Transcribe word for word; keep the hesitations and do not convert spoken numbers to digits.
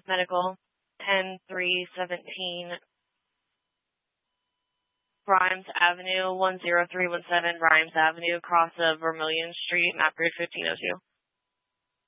Medical, ten three seventeen Rhymes Avenue, one zero three one seven Rhymes Avenue, across of Vermilion Street, map grade fifteen oh two.